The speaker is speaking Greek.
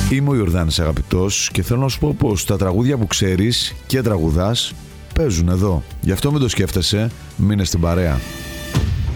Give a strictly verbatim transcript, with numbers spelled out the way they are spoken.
Είμαι ο Ιορδάνης Αγαπητός και θέλω να σου πω πως τα τραγούδια που ξέρεις και τραγουδάς παίζουν εδώ. Γι' αυτό μην το σκέφτεσαι, μείνε στην παρέα.